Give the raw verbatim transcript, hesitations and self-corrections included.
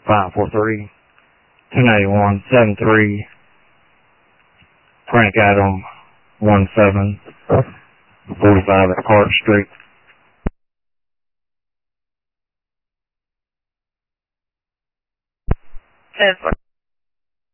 five four three, two nine one, seven three, Frank Adam, one seven, forty-five at Clark Street. ten four